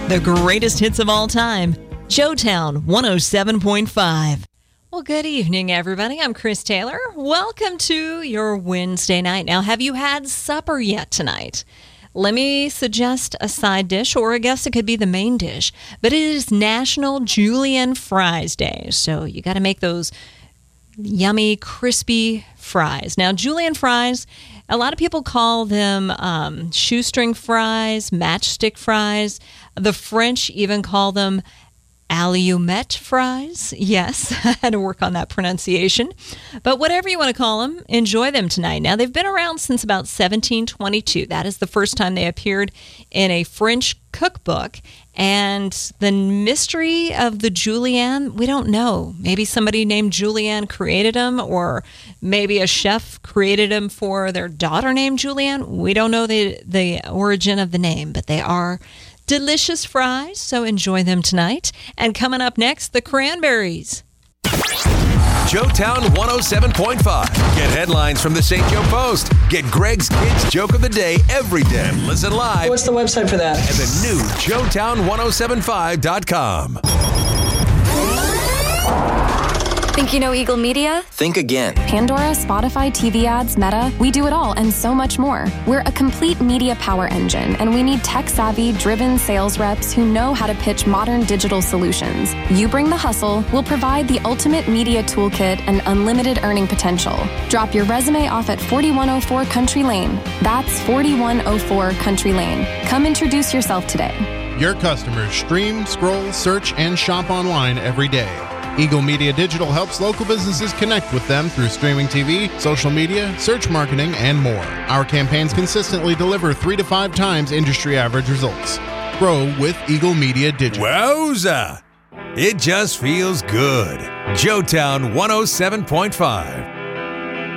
The greatest hits of all time. Joetown 107.5. Well, good evening, everybody. I'm Chris Taylor. Welcome to your Wednesday night. Now, have you had supper yet tonight? Let me suggest a side dish, or I guess it could be the main dish. But it is National Julienne Fries Day, so you got to make those yummy, crispy fries. Now, Julienne fries, a lot of people call them shoestring fries, matchstick fries. The French even call them allumette fries. Yes, I had to work on that pronunciation. But whatever you want to call them, enjoy them tonight. Now, they've been around since about 1722. That is the first time they appeared in a French cookbook. And the mystery of the Julienne, we don't know. Maybe somebody named Julienne created them, or maybe a chef created them for their daughter named Julienne. We don't know the origin of the name, but they are delicious fries, so enjoy them tonight. And coming up next, the Cranberries. Joetown 107.5. Get headlines from the St. Joe Post. Get Greg's Kids Joke of the Day every day. Listen live. What's the website for that? At the new Joetown1075.com. Think you know Eagle Media? Think again. Pandora, Spotify, TV ads, Meta. We do it all and so much more. We're a complete media power engine, and we need tech-savvy, driven sales reps who know how to pitch modern digital solutions. You bring the hustle, we'll provide the ultimate media toolkit and unlimited earning potential. Drop your resume off at 4104 Country Lane. That's 4104 Country Lane. Come introduce yourself today. Your customers stream, scroll, search, and shop online every day. Eagle Media Digital helps local businesses connect with them through streaming TV, social media, search marketing, and more. Our campaigns consistently deliver 3 to 5 times industry average results. Grow with Eagle Media Digital. Wowza! It just feels good. Joetown 107.5.